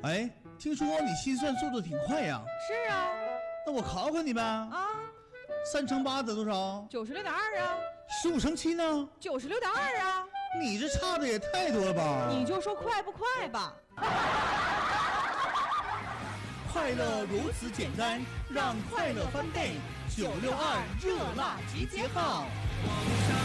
哎，听说你心算速度挺快呀？ 是啊。 那我考考你呗。 啊 3乘8得多少 ？96.2啊。 15乘7呢 96.2啊。 你这差的也太多了吧？ 你就说快不快吧。 快乐如此简单，让快乐翻倍。962热辣集结号。